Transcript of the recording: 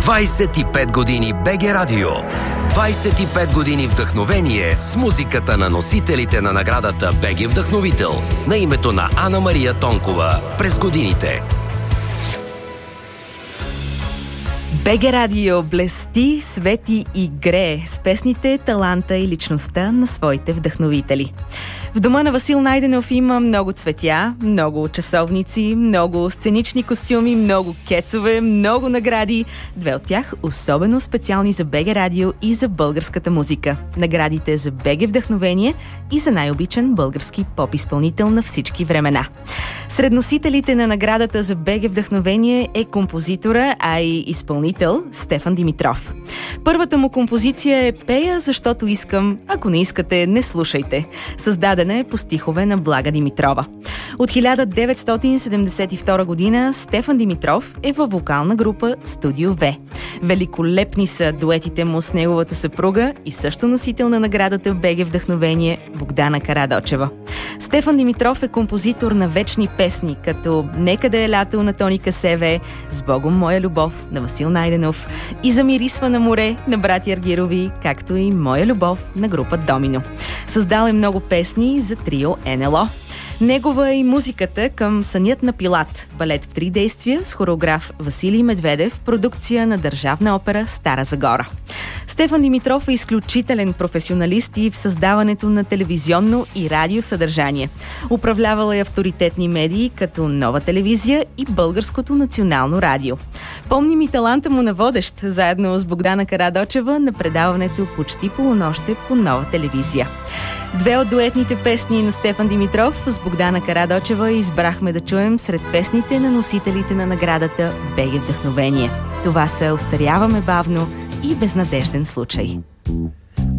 25 години БГ Радио. 25 години вдъхновение с музиката на носителите на наградата БГ Вдъхновител на името на Ана Мария Тонкова през годините. БГ Радио блести, свети и грее с песните, таланта и личността на своите вдъхновители. В дома на Васил Найденов има много цветя, много часовници, много сценични костюми, много кецове, много награди. Две от тях особено специални за БГ Радио и за българската музика. Наградите за БГ Вдъхновение и за най-обичан български поп-изпълнител на всички времена. Сред носителите на наградата за БГ Вдъхновение е композитора, а и изпълнител Стефан Димитров. Първата му композиция е "Пея, защото искам, ако не искате, не слушайте", създадена е по стихове на Блага Димитрова. От 1972 година Стефан Димитров е във вокална група Студио В. Великолепни са дуетите му с неговата съпруга и също носител на наградата БГ Вдъхновение Богдана Карадочева. Стефан Димитров е композитор на вечни песни, като "Нека да е лято" на Тони Касеве, "С Богом моя любов" на Васил Найденов и "Замирисва на море" на братя Аргирови, както и "Моя любов" на група Домино. Създал е много песни за трио НЛО. Негова е и музиката към "Сънят на Пилат", балет в 3 действия с хореограф Василий Медведев, продукция на Държавна опера Стара Загора. Стефан Димитров е изключителен професионалист и в създаването на телевизионно и радио съдържание. Управлявал е авторитетни медии като Нова телевизия и Българското национално радио. Помним и таланта му на водещ, заедно с Богдана Карадочева на предаването "Почти полунощ" по Нова телевизия. Две от дуетните песни на Стефан Димитров с Богдана Карадочева избрахме да чуем сред песните на носителите на наградата БГ Вдъхновение. Това са "Остаряваме бавно" и "Безнадежден случай".